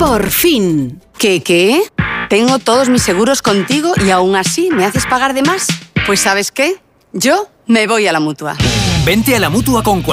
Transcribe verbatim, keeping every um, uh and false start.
Por fin. ¿Qué, qué? Tengo todos mis seguros contigo y aún así me haces pagar de más. Pues ¿sabes qué? Yo me voy a la Mutua. Vente a la Mutua con